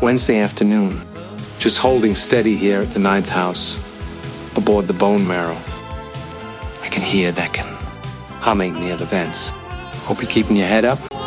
Wednesday afternoon. Just holding steady here at the ninth house, aboard the Bone Marrow. I can hear that humming near the vents. Hope you're keeping your head up.